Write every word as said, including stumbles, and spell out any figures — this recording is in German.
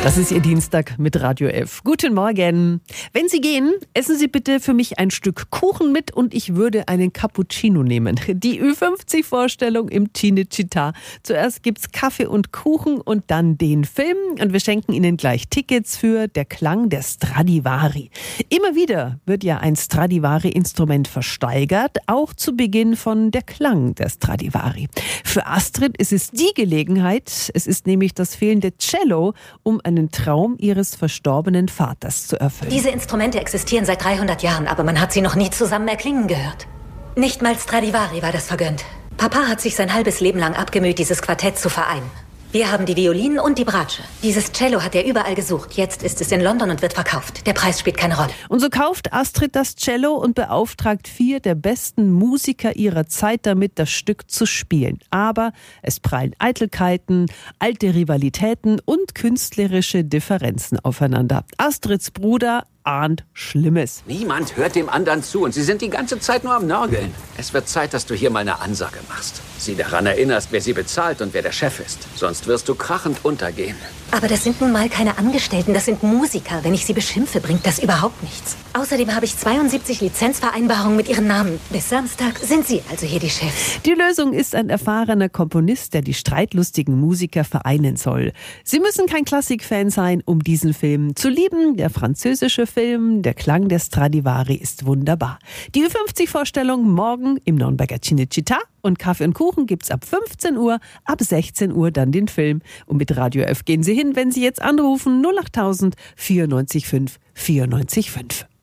Das ist Ihr Dienstag mit Radio F. Guten Morgen. Wenn Sie gehen, essen Sie bitte für mich ein Stück Kuchen mit und ich würde einen Cappuccino nehmen. Die Ü fünfzig Vorstellung im Cinecittà. Zuerst gibt's Kaffee und Kuchen und dann den Film. Und wir schenken Ihnen gleich Tickets für Der Klang der Stradivari. Immer wieder wird ja ein Stradivari-Instrument versteigert, auch zu Beginn von Der Klang der Stradivari. Für Astrid ist es die Gelegenheit, es ist nämlich das fehlende Cello, um einen Traum ihres verstorbenen Vaters zu erfüllen. Diese Instrumente existieren seit dreihundert Jahren, aber man hat sie noch nie zusammen erklingen gehört. Nicht mal Stradivari war das vergönnt. Papa hat sich sein halbes Leben lang abgemüht, dieses Quartett zu vereinen. Wir haben die Violinen und die Bratsche. Dieses Cello hat er überall gesucht. Jetzt ist es in London und wird verkauft. Der Preis spielt keine Rolle. Und so kauft Astrid das Cello und beauftragt vier der besten Musiker ihrer Zeit damit, das Stück zu spielen. Aber es prallen Eitelkeiten, alte Rivalitäten und künstlerische Differenzen aufeinander. Astrids Bruder ahnt Schlimmes. Niemand hört dem anderen zu und sie sind die ganze Zeit nur am Nörgeln. Es wird Zeit, dass du hier mal eine Ansage machst. Sie daran erinnerst, wer sie bezahlt und wer der Chef ist. Sonst wirst du krachend untergehen. Aber das sind nun mal keine Angestellten, das sind Musiker. Wenn ich sie beschimpfe, bringt das überhaupt nichts. Außerdem habe ich zweiundsiebzig Lizenzvereinbarungen mit ihren Namen. Bis Samstag sind sie also hier die Chefs. Die Lösung ist ein erfahrener Komponist, der die streitlustigen Musiker vereinen soll. Sie müssen kein Klassikfan sein, um diesen Film zu lieben. Der französische Film Der Klang der Stradivari ist wunderbar. Die Ü fünfzig Vorstellung morgen im Nürnberger Cinecittà. Und Kaffee und Kuchen gibt's ab fünfzehn Uhr, ab sechzehn Uhr dann den Film. Und mit Radio F gehen Sie hin, wenn Sie jetzt anrufen null acht tausend vierundneunzig fünf vierundneunzig fünf.